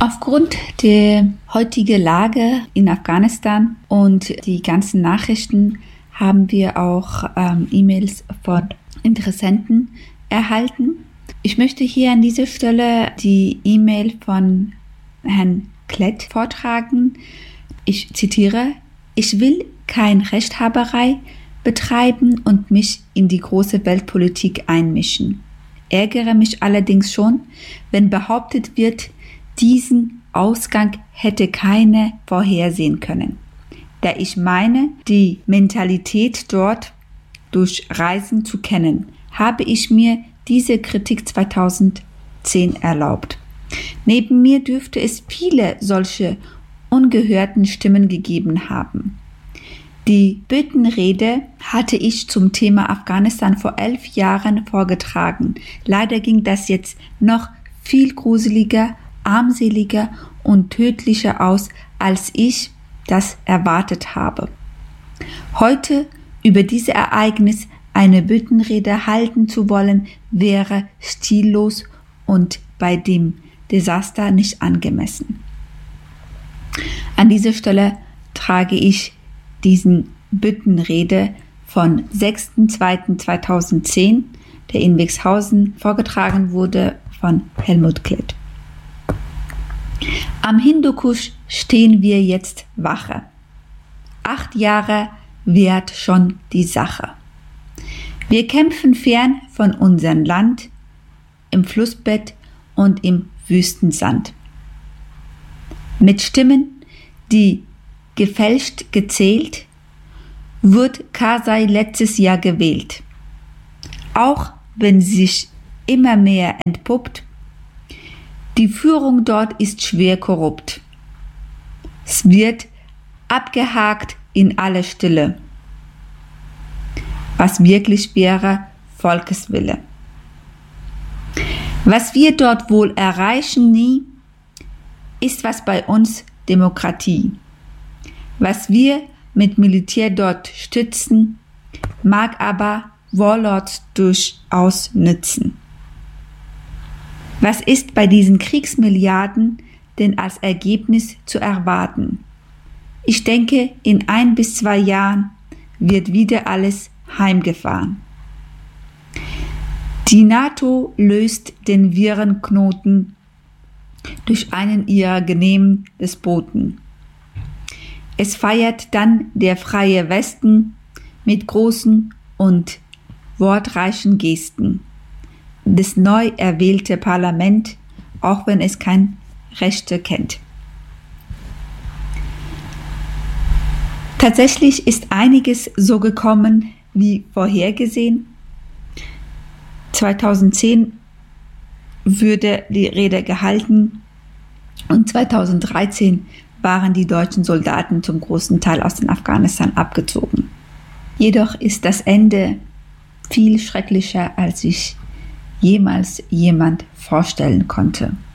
Aufgrund der heutigen Lage in Afghanistan und die ganzen Nachrichten haben wir auch E-Mails von Interessenten erhalten. Ich möchte hier an dieser Stelle die E-Mail von Herrn Klett vortragen. Ich zitiere: Ich will keine Rechthaberei betreiben und mich in die große Weltpolitik einmischen. Ärgere mich allerdings schon, wenn behauptet wird, diesen Ausgang hätte keiner vorhersehen können. Da ich meine, die Mentalität dort durch Reisen zu kennen, habe ich mir diese Kritik 2010 erlaubt. Neben mir dürfte es viele solche ungehörten Stimmen gegeben haben. Die Büttenrede hatte ich zum Thema Afghanistan vor 11 Jahren vorgetragen. Leider ging das jetzt noch viel gruseliger, armseliger und tödlicher aus, als ich das erwartet habe. Heute über dieses Ereignis eine Büttenrede halten zu wollen, wäre stillos und bei dem Desaster nicht angemessen. An dieser Stelle trage ich diesen Büttenrede von 6.2.2010, der in Wixhausen vorgetragen wurde, von Helmut Klett. Am Hindukusch stehen wir jetzt Wache. 8 Jahre währt schon die Sache. Wir kämpfen fern von unserem Land, im Flussbett und im Wüstensand. Mit Stimmen, die gefälscht gezählt, wird Karzai letztes Jahr gewählt. Auch wenn sie sich immer mehr entpuppt, die Führung dort ist schwer korrupt. Es wird abgehakt in aller Stille. Was wirklich wäre Volkeswille. Was wir dort wohl erreichen nie, ist was bei uns Demokratie. Was wir mit Militär dort stützen, mag aber Warlords durchaus nützen. Was ist bei diesen Kriegsmilliarden denn als Ergebnis zu erwarten? Ich denke, in 1 bis 2 Jahren wird wieder alles heimgefahren. Die NATO löst den Virenknoten durch einen ihrer genehmen Despoten. Es feiert dann der freie Westen mit großen und wortreichen Gesten. Das neu erwählte Parlament, auch wenn es kein Rechte kennt. Tatsächlich ist einiges so gekommen wie vorhergesehen. 2010 wurde die Rede gehalten und 2013 waren die deutschen Soldaten zum großen Teil aus dem Afghanistan abgezogen. Jedoch ist das Ende viel schrecklicher, als sich jemals jemand vorstellen konnte.